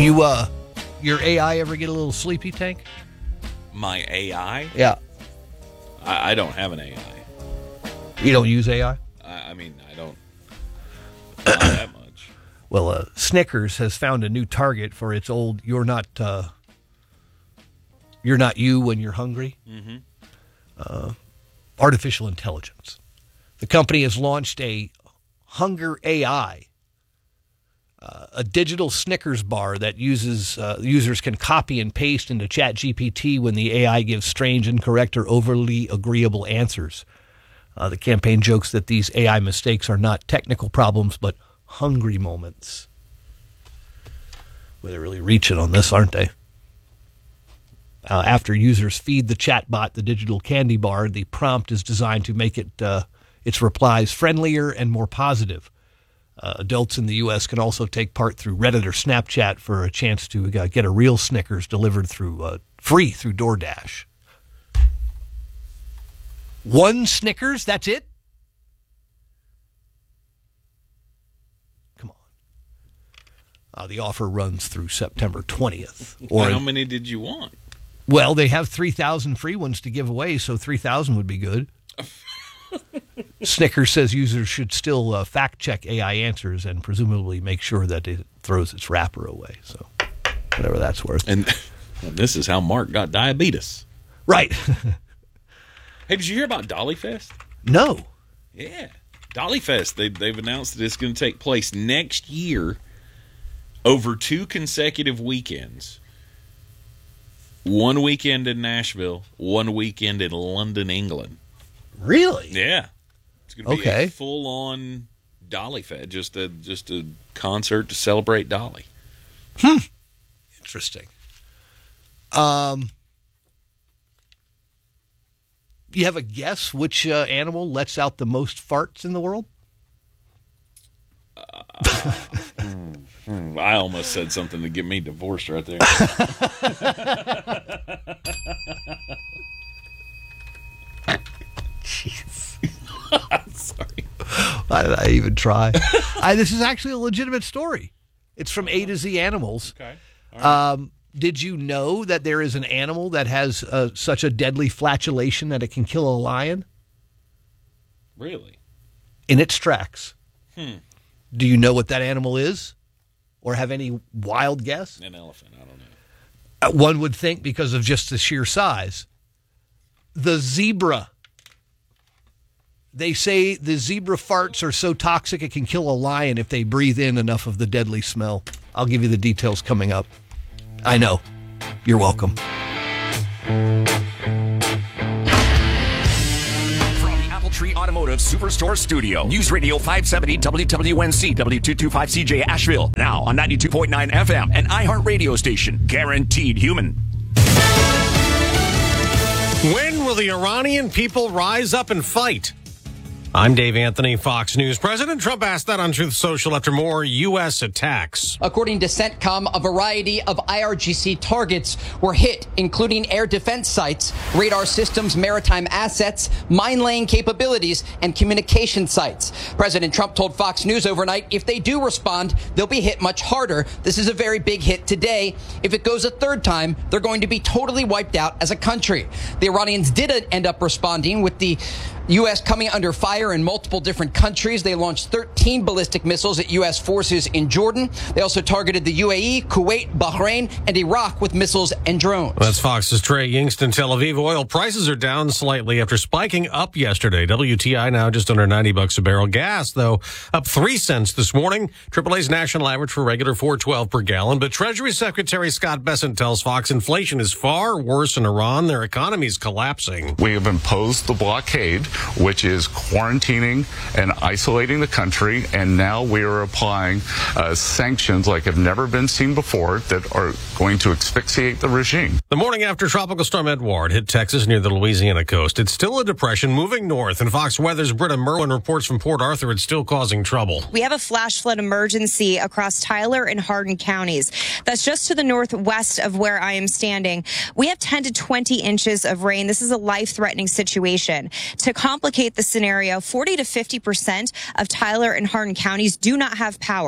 You, your AI ever get a little sleepy, Tank? My AI? Yeah. I don't have an AI. You don't use AI? I mean, I don't. Not that much. Well, Snickers has found a new target for its old "you're not you when you're hungry." Artificial intelligence. The company has launched a Hunger AI, a digital Snickers bar that users can copy and paste into ChatGPT when the AI gives strange, incorrect, or overly agreeable answers. The campaign jokes that these AI mistakes are not technical problems, but hungry moments. Well, they're really reaching on this, aren't they? After users feed the chatbot the digital candy bar, the prompt is designed to make its replies friendlier and more positive. Adults in the U.S. can also take part through Reddit or Snapchat for a chance to get a real Snickers delivered free through DoorDash. One Snickers, that's it? Come on. The offer runs through September 20th. How many did you want? Well, they have 3,000 free ones to give away, so 3,000 would be good. Snickers says users should still fact-check AI answers and presumably make sure that it throws its wrapper away. So, whatever that's worth. And this is how Mark got diabetes. Right. Hey, did you hear about Dolly Fest? No. Yeah. Dolly Fest. They've announced that it's going to take place next year over 2 consecutive weekends. One weekend in Nashville, one weekend in London, England. Really? Yeah. It's going to be a full-on Dolly Fest, just a concert to celebrate Dolly. Interesting. You have a guess which animal lets out the most farts in the world? I almost said something to get me divorced right there. Jeez. Sorry. Why did I even try? This is actually a legitimate story. It's from A to Z Animals. Okay. All right. Did you know that there is an animal that has such a deadly flatulation that it can kill a lion? Really? In its tracks. Do you know what that animal is? Or have any wild guess? An elephant. I don't know. One would think because of just the sheer size. The zebra. They say the zebra farts are so toxic it can kill a lion if they breathe in enough of the deadly smell. I'll give you the details coming up. I know. You're welcome. From the Apple Tree Automotive Superstore Studio, News Radio 570 WWNC W225CJ Asheville. Now on 92.9 FM and iHeart Radio Station. Guaranteed human. When will the Iranian people rise up and fight? I'm Dave Anthony, Fox News. President Trump asked that on Truth Social after more U.S. attacks. According to CENTCOM, a variety of IRGC targets were hit, including air defense sites, radar systems, maritime assets, mine-laying capabilities, and communication sites. President Trump told Fox News overnight if they do respond, they'll be hit much harder. This is a very big hit today. If it goes a third time, they're going to be totally wiped out as a country. The Iranians did end up responding with the U.S. coming under fire in multiple different countries. They launched 13 ballistic missiles at U.S. forces in Jordan. They also targeted the UAE, Kuwait, Bahrain, and Iraq with missiles and drones. That's Fox's Trey Yingst. Tel Aviv. Oil prices are down slightly after spiking up yesterday. WTI now just under $90 a barrel. Gas, though, up 3 cents this morning. AAA's national average for regular $4.12 per gallon. But Treasury Secretary Scott Bessent tells Fox inflation is far worse in Iran. Their economy is collapsing. We have imposed the blockade, which is quarantining and isolating the country, and now we are applying sanctions like have never been seen before that are going to asphyxiate the regime. The morning after Tropical Storm Edouard hit Texas near the Louisiana coast, it's still a depression moving north, and Fox Weather's Britta Merwin reports from Port Arthur it's still causing trouble. We have a flash flood emergency across Tyler and Hardin counties. That's just to the northwest of where I am standing. We have 10 to 20 inches of rain. This is a life-threatening situation. To complicate the scenario, 40 to 50% of Tyler and Hardin counties do not have power.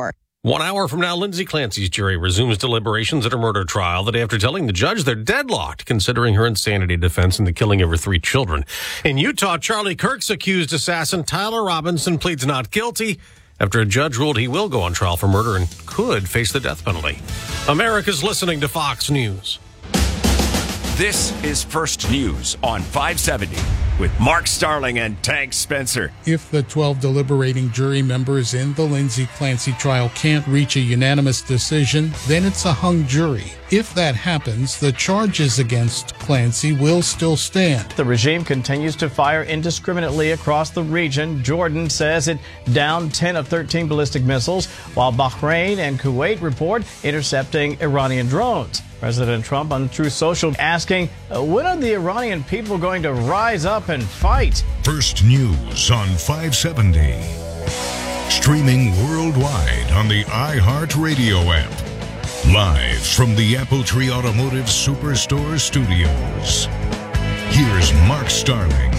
1 hour from now, Lindsay Clancy's jury resumes deliberations at her murder trial the day after telling the judge they're deadlocked, considering her insanity defense in the killing of her 3 children. In Utah, Charlie Kirk's accused assassin Tyler Robinson pleads not guilty after a judge ruled he will go on trial for murder and could face the death penalty. America's listening to Fox News. This is First News on 570 with Mark Starling and Tank Spencer. If the 12 deliberating jury members in the Lindsay Clancy trial can't reach a unanimous decision, then it's a hung jury. If that happens, the charges against Clancy will still stand. The regime continues to fire indiscriminately across the region. Jordan says it downed 10 of 13 ballistic missiles, while Bahrain and Kuwait report intercepting Iranian drones. President Trump on Truth Social asking, when are the Iranian people going to rise up and fight? First News on 570. Streaming worldwide on the iHeartRadio app. Live from the Apple Tree Automotive Superstore studios. Here's Mark Starling.